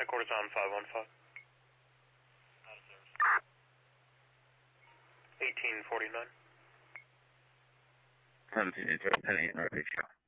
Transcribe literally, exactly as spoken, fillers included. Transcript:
Headquarters on five one five. Out of service. eighteen forty-nine. seventeen, ten eight, North Beach.